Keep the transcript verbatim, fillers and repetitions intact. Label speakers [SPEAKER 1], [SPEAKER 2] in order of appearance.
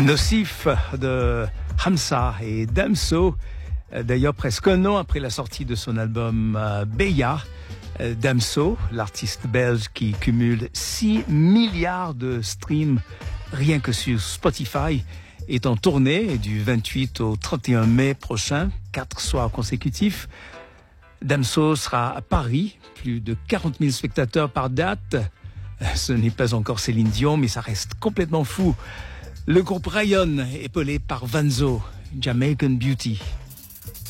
[SPEAKER 1] Nocif de Hamza et Damso. D'ailleurs, presque un an après la sortie de son album euh, Beya, euh, Damso, l'artiste belge qui cumule six milliards de streams rien que sur Spotify, est en tournée du vingt-huit au trente et un mai prochain, quatre soirs consécutifs. Damso sera à Paris, plus de quarante mille spectateurs par date. Ce n'est pas encore Céline Dion, mais ça reste complètement fou. Le groupe Ryan, épaulé par Vanzo, Jamaican Beauty.